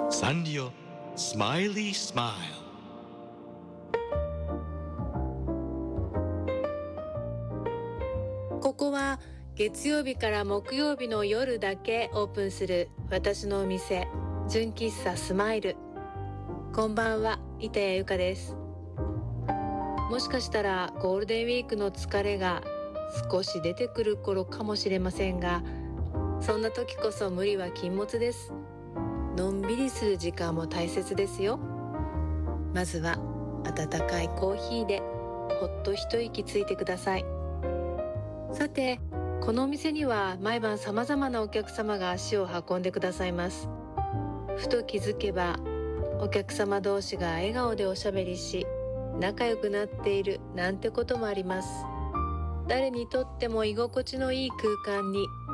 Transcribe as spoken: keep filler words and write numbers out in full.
サンリオスマイリースマイル。 ここは月曜日から木曜日の夜だけオープンする私のお店、純喫茶スマイル。こんばんは、板谷由香です。もしかしたらゴールデンウィークの疲れが少し出てくる頃かもしれませんが、そんな時こそ無理は禁物です。のんびりする時間も大切ですよ。まずは温かいコーヒーでほっと一息ついてください。さて、このお店には毎晩様々なお客様が足を運んでくださいます。ふと気づけばお客様同士が笑顔でおしゃべりし、仲良くなっているなんてこともあります。誰にとっても居心地のいい空間に